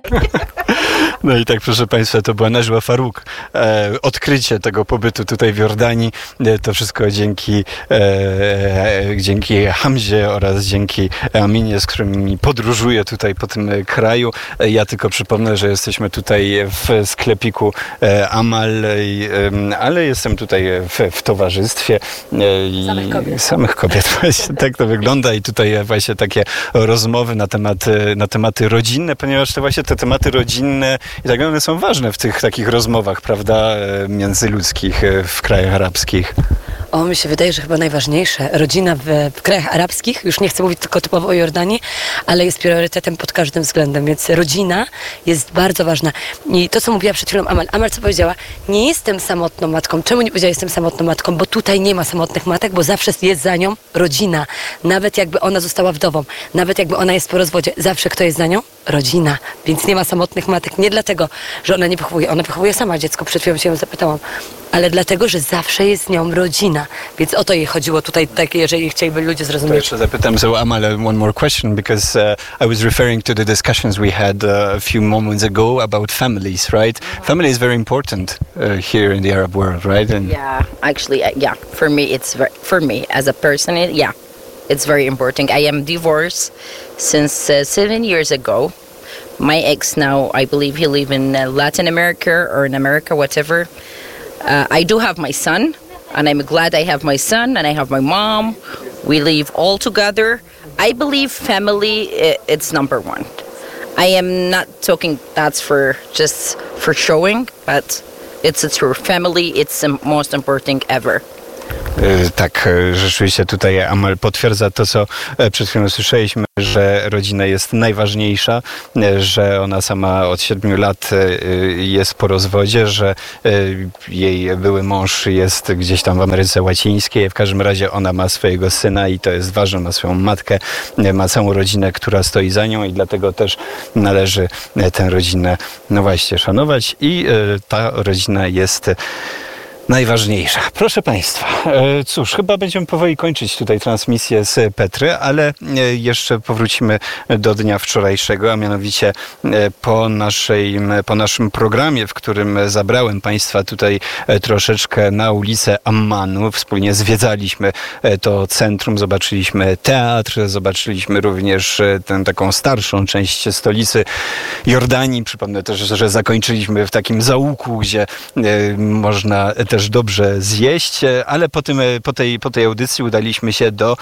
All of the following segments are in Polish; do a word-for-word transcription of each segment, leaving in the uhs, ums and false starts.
No i tak, proszę Państwa, to była Najwa Farouk. E, odkrycie tego pobytu tutaj w Jordanii. E, to wszystko dzięki e, dzięki Hamzie oraz dzięki Aminie, z którymi podróżuję tutaj po tym kraju. E, ja tylko przypomnę, że jesteśmy tutaj w sklepiku e, Amal, e, ale jestem tutaj w, w towarzystwie e, i samych kobiet. Samych kobiet. Właśnie tak to wygląda i tutaj właśnie takie rozmowy na temat, na tematy rodzinne, ponieważ to właśnie te tematy rodzinne i tak one są ważne w tych takich rozmowach, prawda, międzyludzkich w krajach arabskich. O, mi się wydaje, że chyba najważniejsze. Rodzina w, w krajach arabskich, już nie chcę mówić tylko typowo o Jordanii, ale jest priorytetem pod każdym względem, więc rodzina jest bardzo ważna. I to, co mówiła przed chwilą Amal, Amal co powiedziała, nie jestem samotną matką. Czemu nie powiedziała, jestem samotną matką? Bo tutaj nie ma samotnych matek, bo zawsze jest za nią rodzina. Nawet jakby ona została wdową, nawet jakby ona jest po rozwodzie, zawsze kto jest za nią? Rodzina. Więc nie ma samotnych matek. Nie dlatego, że ona nie wychowuje. Ona wychowuje sama dziecko, przed chwilą się ją zapytałam. Ale dlatego, że zawsze jest z nią rodzina. Więc o to jej chodziło tutaj, tak, jeżeli chcieliby ludzie zrozumieć. To jeszcze zapytam, so Amal, one more question, because uh, I was referring to the discussions we had uh, a few moments ago about families, right? Family is very important uh, here in the Arab world, right? And yeah, actually, uh, yeah, for me, it's very, for me as a person, it, yeah, it's very important. I am divorced since uh, seven years ago. My ex now, I believe he live in uh, Latin America or in America, whatever. Uh, I do have my son, and I'm glad I have my son, and I have my mom. We live all together. I believe family, it, it's number one. I am not talking that's for just for showing, but it's a true family. It's the most important ever. Tak, rzeczywiście tutaj Amal potwierdza to, co przed chwilą słyszeliśmy, że rodzina jest najważniejsza, że ona sama od siedmiu lat jest po rozwodzie, że jej były mąż jest gdzieś tam w Ameryce Łacińskiej. W każdym razie ona ma swojego syna i to jest ważne, ma swoją matkę, ma całą rodzinę, która stoi za nią i dlatego też należy tę rodzinę, no właśnie, szanować i ta rodzina jest najważniejsza. Proszę Państwa, cóż, chyba będziemy powoli kończyć tutaj transmisję z Petry, ale jeszcze powrócimy do dnia wczorajszego, a mianowicie po, naszej, po naszym programie, w którym zabrałem Państwa tutaj troszeczkę na ulicę Ammanu. Wspólnie zwiedzaliśmy to centrum, zobaczyliśmy teatr, zobaczyliśmy również tę taką starszą część stolicy Jordanii. Przypomnę też, że zakończyliśmy w takim zaułku, gdzie można też dobrze zjeść, ale po, tym, po, tej, po tej audycji udaliśmy się do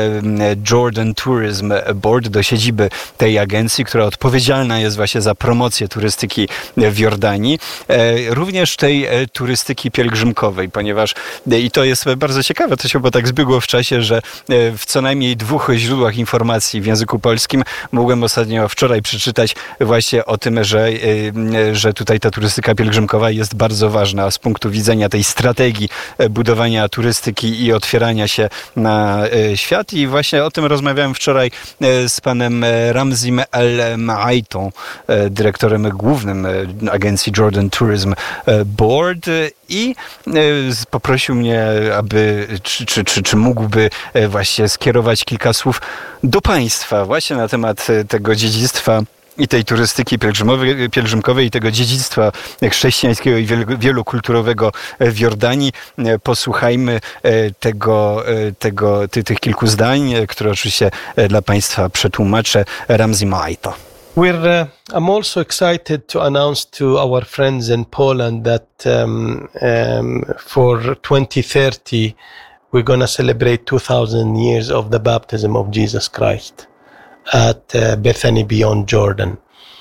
Jordan Tourism Board, do siedziby tej agencji, która odpowiedzialna jest właśnie za promocję turystyki w Jordanii, również tej turystyki pielgrzymkowej, ponieważ i to jest bardzo ciekawe, to się chyba tak zbiegło w czasie, że w co najmniej dwóch źródłach informacji w języku polskim mogłem ostatnio wczoraj przeczytać właśnie o tym, że, że tutaj ta turystyka pielgrzymkowa jest bardzo ważna z punktu widzenia tej strategii budowania turystyki i otwierania się na świat. I właśnie o tym rozmawiałem wczoraj z panem Ramzim El-Ma'aitą, dyrektorem głównym agencji Jordan Tourism Board, i poprosił mnie, aby czy, czy, czy, czy mógłby właśnie skierować kilka słów do państwa właśnie na temat tego dziedzictwa i tej turystyki pielgrzymowej, pielgrzymkowej i tego dziedzictwa chrześcijańskiego i wielokulturowego w Jordanii. Posłuchajmy tego, tego, tych, tych kilku zdań, które oczywiście dla Państwa przetłumaczę. Ramzi Ma'aita. We're, uh, I'm also excited to announce to our friends in Poland that um, um, for twenty thirty we're going to celebrate two thousand years of the baptism of Jesus Christ at uh, Bethany beyond Jordan.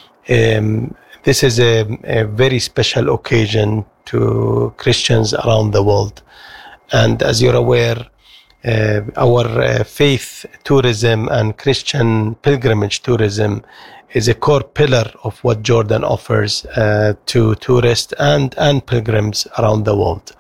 Um, this is a, a very special occasion to Christians around the world. And as you're aware, uh, our uh, faith tourism and Christian pilgrimage tourism is a core pillar of what Jordan offers uh, to tourists and, and pilgrims around the world.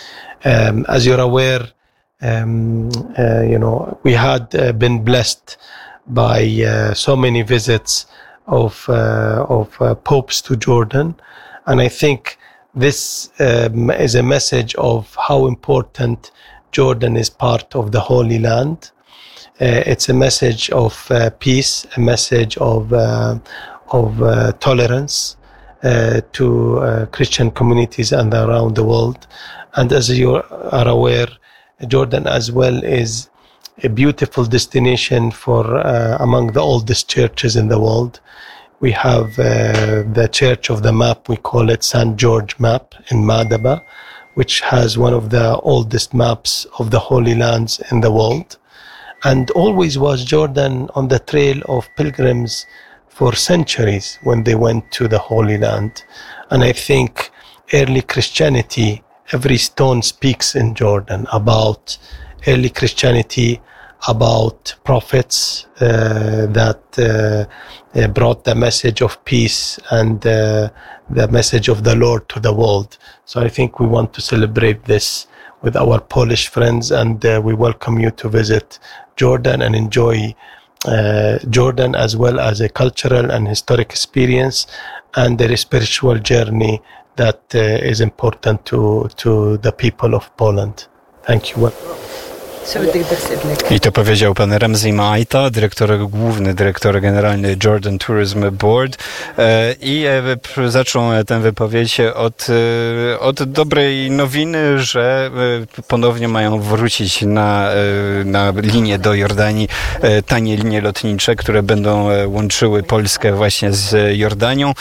Um, as you're aware, um, uh, you know, we had uh, been blessed by uh, so many visits of uh, of uh, popes to Jordan, and I think this um, is a message of how important Jordan is part of the Holy Land. Uh, it's a message of uh, peace, a message of uh, of uh, tolerance uh, to uh, Christian communities and around the world. And as you are aware, Jordan as well is a beautiful destination for uh, among the oldest churches in the world. We have uh, the Church of the Map, we call it Saint George Map in Madaba, which has one of the oldest maps of the Holy Lands in the world. And always was Jordan on the trail of pilgrims for centuries when they went to the Holy Land. And I think early Christianity, every stone speaks in Jordan about early Christianity, about prophets uh, that uh, uh, brought the message of peace and uh, the message of the Lord to the world. So I think we want to celebrate this with our Polish friends, and uh, we welcome you to visit Jordan and enjoy uh, Jordan as well as a cultural and historic experience and a spiritual journey that uh, is important to, to the people of Poland. Thank you. I to powiedział pan Ramzi Maaita, dyrektor główny, dyrektor generalny Jordan Tourism Board, i zaczął tę wypowiedź od, od dobrej nowiny, że ponownie mają wrócić na, na linię do Jordanii, tanie linie lotnicze, które będą łączyły Polskę właśnie z Jordanią.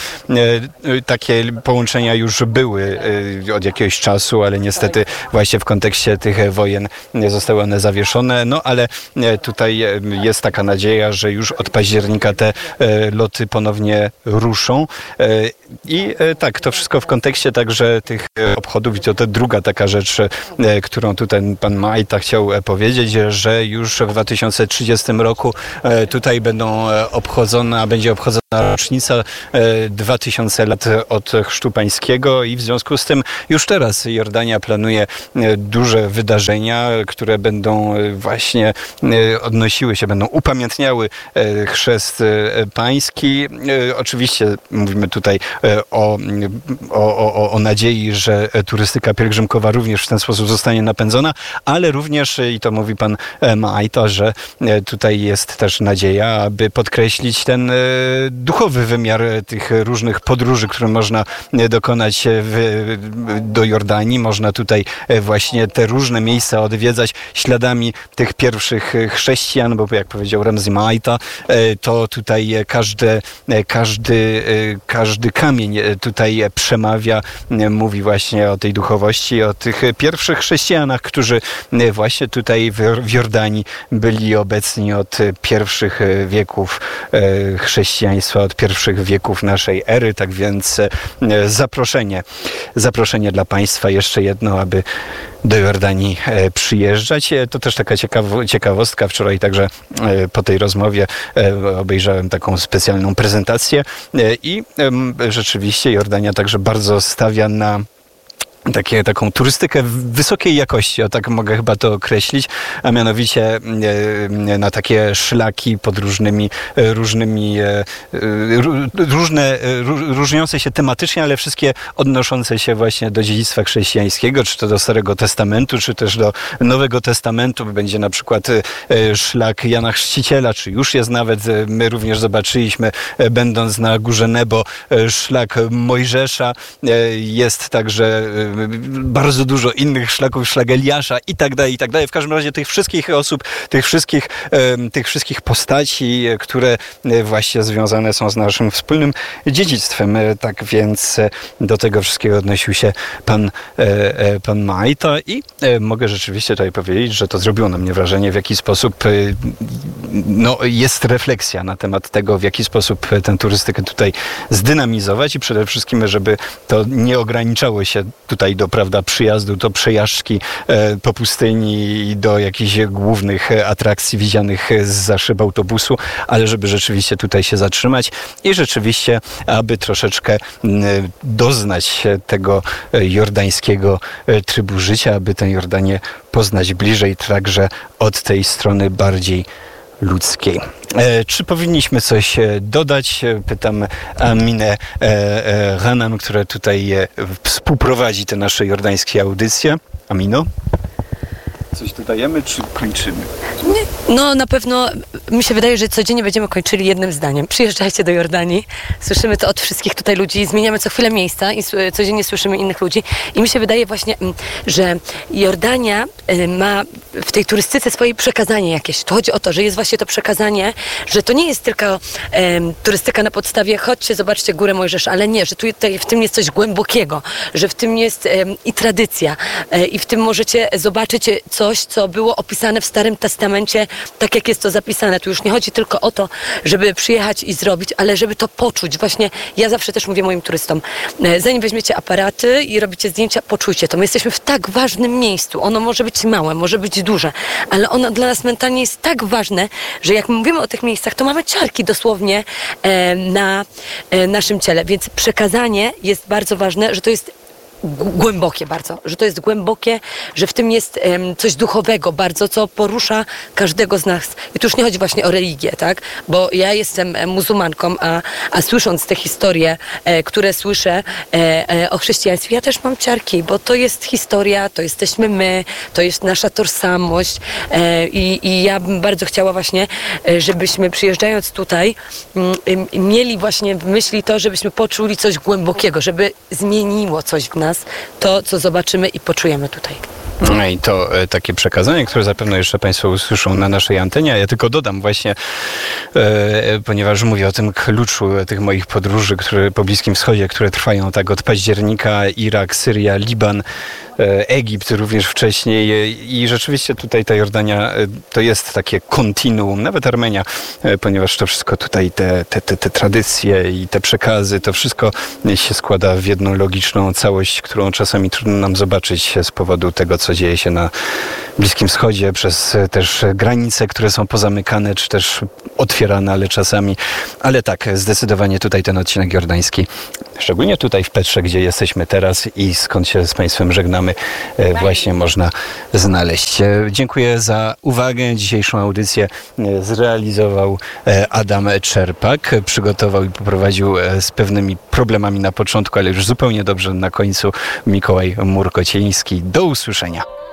Takie połączenia już były od jakiegoś czasu, ale niestety właśnie w kontekście tych wojen nie zostały one zawieszone, no ale tutaj jest taka nadzieja, że już od października te loty ponownie ruszą. I tak, to wszystko w kontekście także tych obchodów, i to, to druga taka rzecz, którą tutaj pan Maaita chciał powiedzieć, że już w dwa tysiące trzydziestym roku tutaj będą obchodzona, będzie obchodzona rocznica dwa tysiące lat od Chrztu Pańskiego, i w związku z tym już teraz Jordania planuje duże wydarzenia, które będą właśnie odnosiły się, będą upamiętniały chrzest pański. Oczywiście mówimy tutaj o, o, o, o nadziei, że turystyka pielgrzymkowa również w ten sposób zostanie napędzona, ale również, i to mówi pan Maaita, że tutaj jest też nadzieja, aby podkreślić ten duchowy wymiar tych różnych podróży, które można dokonać w, do Jordanii. Można tutaj właśnie te różne miejsca odwiedzać śladami tych pierwszych chrześcijan, bo jak powiedział Ramzi Maaita, to tutaj każdy, każdy, każdy kamień tutaj przemawia, mówi właśnie o tej duchowości, o tych pierwszych chrześcijanach, którzy właśnie tutaj w Jordanii byli obecni od pierwszych wieków chrześcijaństwa, od pierwszych wieków naszej ery. Tak więc zaproszenie, zaproszenie dla państwa jeszcze jedno, aby do Jordanii przyjeżdżać. To też taka ciekawo, ciekawostka. Wczoraj także po tej rozmowie obejrzałem taką specjalną prezentację i rzeczywiście Jordania także bardzo stawia na Takie, taką turystykę wysokiej jakości, o tak mogę chyba to określić, a mianowicie na takie szlaki pod różnymi, różnymi różne, różniące się tematycznie, ale wszystkie odnoszące się właśnie do dziedzictwa chrześcijańskiego, czy to do Starego Testamentu, czy też do Nowego Testamentu. Będzie na przykład szlak Jana Chrzciciela, czy już jest nawet, my również zobaczyliśmy, będąc na Górze Nebo, szlak Mojżesza. Jest także bardzo dużo innych szlaków, szlak Eliasza i tak dalej, i tak dalej. W każdym razie tych wszystkich osób, tych wszystkich, tych wszystkich postaci, które właśnie związane są z naszym wspólnym dziedzictwem. Tak więc do tego wszystkiego odnosił się pan, pan Maaita i mogę rzeczywiście tutaj powiedzieć, że to zrobiło na mnie wrażenie, w jaki sposób no, jest refleksja na temat tego, w jaki sposób tę turystykę tutaj zdynamizować i przede wszystkim, żeby to nie ograniczało się tutaj do, prawda, przyjazdu, do przejażdżki e, po pustyni i do jakichś głównych atrakcji widzianych zza szyb autobusu, ale żeby rzeczywiście tutaj się zatrzymać i rzeczywiście, aby troszeczkę m, doznać tego jordańskiego trybu życia, aby tę Jordanię poznać bliżej, także od tej strony bardziej ludzkiej. E, czy powinniśmy coś dodać? Pytam Aminę e, e, Ghanem, która tutaj e, współprowadzi te nasze jordańskie audycje. Amino? Coś dodajemy, czy kończymy? Nie, No na pewno mi się wydaje, że codziennie będziemy kończyli jednym zdaniem. Przyjeżdżajcie do Jordanii. Słyszymy to od wszystkich tutaj ludzi. Zmieniamy co chwilę miejsca i s- codziennie słyszymy innych ludzi. I mi się wydaje właśnie, mm, że Jordania y, ma w tej turystyce swoje przekazanie jakieś. To chodzi o to, że jest właśnie to przekazanie, że to nie jest tylko em, turystyka na podstawie chodźcie, zobaczcie górę Mojżesza, ale nie, że tu, tutaj, w tym jest coś głębokiego, że w tym jest em, i tradycja e, i w tym możecie zobaczyć coś, co było opisane w Starym Testamencie, tak jak jest to zapisane. Tu już nie chodzi tylko o to, żeby przyjechać i zrobić, ale żeby to poczuć. Właśnie ja zawsze też mówię moim turystom, e, zanim weźmiecie aparaty i robicie zdjęcia, poczujcie to. My jesteśmy w tak ważnym miejscu. Ono może być małe, może być duże, ale ono dla nas mentalnie jest tak ważne, że jak mówimy o tych miejscach, to mamy ciarki dosłownie e, na e, naszym ciele. Więc przekazanie jest bardzo ważne, że to jest g- głębokie bardzo, że to jest głębokie, że w tym jest em, coś duchowego bardzo, co porusza każdego z nas. I tu już nie chodzi właśnie o religię, tak? Bo ja jestem e, muzułmanką, a, a słysząc te historie, e, które słyszę e, e, o chrześcijaństwie, ja też mam ciarki, bo to jest historia, to jesteśmy my, to jest nasza tożsamość e, i, i ja bym bardzo chciała właśnie, e, żebyśmy przyjeżdżając tutaj m, m, mieli właśnie w myśli to, żebyśmy poczuli coś głębokiego, żeby zmieniło coś w nas, to, co zobaczymy i poczujemy tutaj. No i to e, takie przekazanie, które zapewne jeszcze Państwo usłyszą na naszej antenie. A ja tylko dodam właśnie, e, ponieważ mówię o tym kluczu e, tych moich podróży, które po Bliskim Wschodzie, które trwają tak od października, Irak, Syria, Liban, e, Egipt również wcześniej e, i rzeczywiście tutaj ta Jordania e, to jest takie kontinuum, nawet Armenia, e, ponieważ to wszystko tutaj, te, te, te, te tradycje i te przekazy, to wszystko się składa w jedną logiczną całość, którą czasami trudno nam zobaczyć z powodu tego, co dzieje się na Bliskim Wschodzie, przez też granice, które są pozamykane, czy też otwierane, ale czasami. Ale tak, zdecydowanie tutaj ten odcinek jordański, szczególnie tutaj w Petrze, gdzie jesteśmy teraz i skąd się z Państwem żegnamy, e, właśnie można znaleźć. E, Dziękuję za uwagę. Dzisiejszą audycję e, zrealizował e, Adam Czerpak. Przygotował i poprowadził e, z pewnymi problemami na początku, ale już zupełnie dobrze na końcu Mikołaj Murkociński. Do usłyszenia.